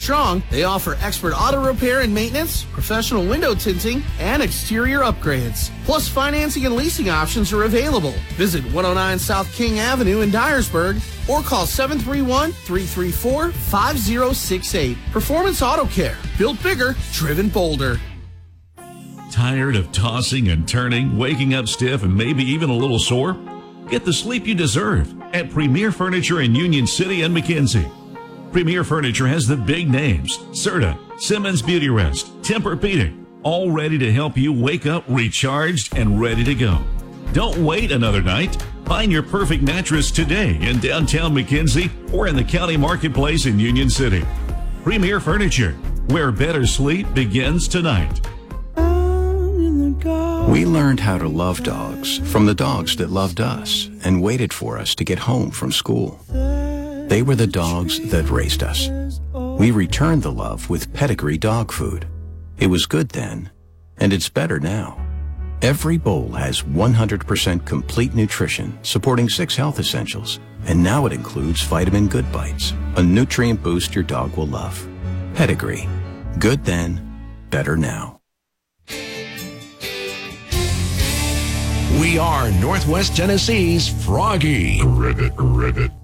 strong, they offer expert auto repair and maintenance, professional window tinting, and exterior upgrades. Plus, financing and leasing options are available. Visit 109 South King Avenue in Dyersburg or call 731-334-5068. Performance Auto Care. Built bigger, driven bolder. Tired of tossing and turning, waking up stiff, and maybe even a little sore? Get the sleep you deserve at Premier Furniture in Union City and McKenzie. Premier Furniture has the big names: Serta, Simmons Beauty Rest, Tempur-Pedic, all ready to help you wake up recharged and ready to go. Don't wait another night. Find your perfect mattress today in downtown McKenzie or in the County Marketplace in Union City. Premier Furniture, where better sleep begins tonight. We learned how to love dogs from the dogs that loved us and waited for us to get home from school. They were the dogs that raised us. We returned the love with Pedigree dog food. It was good then, and it's better now. Every bowl has 100% complete nutrition, supporting 6 health essentials. And now it includes Vitamin Good Bites, a nutrient boost your dog will love. Pedigree. Good then, better now. We are Northwest Tennessee's Froggy. Ribbit.